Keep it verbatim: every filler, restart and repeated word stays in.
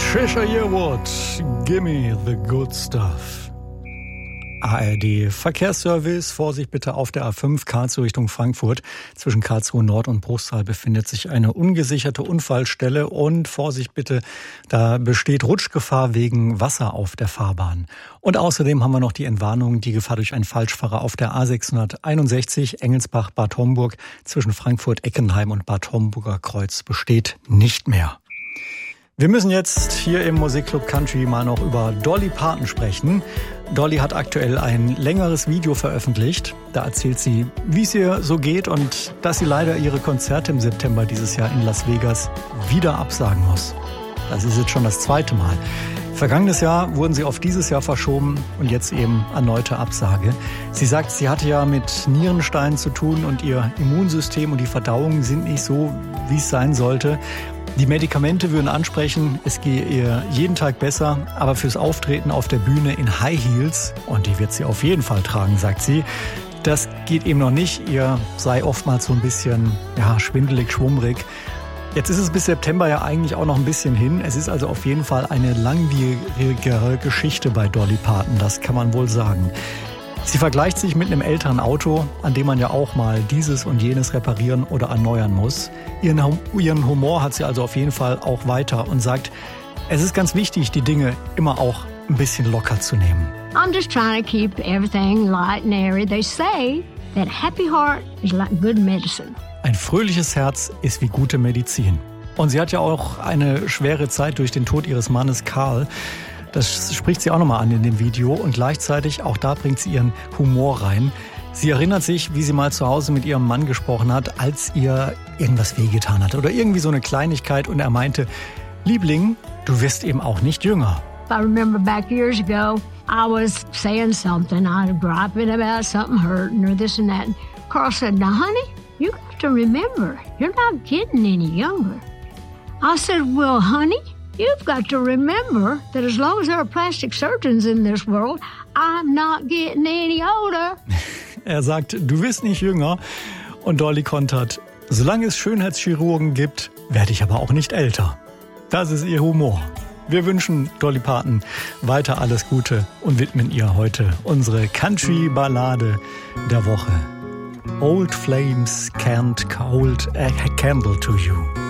Trisha Yearwood, Gimme the Good Stuff. A R D Verkehrsservice, Vorsicht bitte auf der A fünf Karlsruhe Richtung Frankfurt. Zwischen Karlsruhe Nord und Bruchsal befindet sich eine ungesicherte Unfallstelle und Vorsicht bitte, da besteht Rutschgefahr wegen Wasser auf der Fahrbahn. Und außerdem haben wir noch die Entwarnung, die Gefahr durch einen Falschfahrer auf der A sechshunderteinundsechzig Engelsbach-Bad Homburg zwischen Frankfurt-Eckenheim und Bad Homburger Kreuz besteht nicht mehr. Wir müssen jetzt hier im Musikclub Country mal noch über Dolly Parton sprechen. Dolly hat aktuell ein längeres Video veröffentlicht. Da erzählt sie, wie es ihr so geht und dass sie leider ihre Konzerte im September dieses Jahr in Las Vegas wieder absagen muss. Das ist jetzt schon das zweite Mal. Vergangenes Jahr wurden sie auf dieses Jahr verschoben und jetzt eben erneute Absage. Sie sagt, sie hatte ja mit Nierensteinen zu tun und ihr Immunsystem und die Verdauung sind nicht so, wie es sein sollte. Die Medikamente würden ansprechen, es gehe ihr jeden Tag besser, aber fürs Auftreten auf der Bühne in High Heels, und die wird sie auf jeden Fall tragen, sagt sie, das geht eben noch nicht. Ihr sei oftmals so ein bisschen ja, schwindelig, schwummrig. Jetzt ist es bis September ja eigentlich auch noch ein bisschen hin. Es ist also auf jeden Fall eine langwierigere Geschichte bei Dolly Parton, das kann man wohl sagen. Sie vergleicht sich mit einem älteren Auto, an dem man ja auch mal dieses und jenes reparieren oder erneuern muss. Ihren, ihren Humor hat sie also auf jeden Fall auch weiter und sagt, es ist ganz wichtig, die Dinge immer auch ein bisschen locker zu nehmen. I'm just trying to keep everything light and airy. They say that happy heart is like good medicine. Ein fröhliches Herz ist wie gute Medizin. Und sie hat ja auch eine schwere Zeit durch den Tod ihres Mannes Carl. Das spricht sie auch nochmal an in dem Video und gleichzeitig, auch da bringt sie ihren Humor rein. Sie erinnert sich, wie sie mal zu Hause mit ihrem Mann gesprochen hat, als ihr irgendwas wehgetan hat oder irgendwie so eine Kleinigkeit und er meinte, Liebling, du wirst eben auch nicht jünger. I remember back years ago, I was saying something, I was griping about something hurting or this and that. And Carl said, now honey, you got to remember, you're not getting any younger. I said, well honey, you've got to remember that as long as there are plastic surgeons in this world, I'm not getting any older. Er sagt, du wirst nicht jünger. Und Dolly kontert, solange es Schönheitschirurgen gibt, werde ich aber auch nicht älter. Das ist ihr Humor. Wir wünschen Dolly Parton weiter alles Gute und widmen ihr heute unsere Country-Ballade der Woche. Old Flames can't hold a candle to you.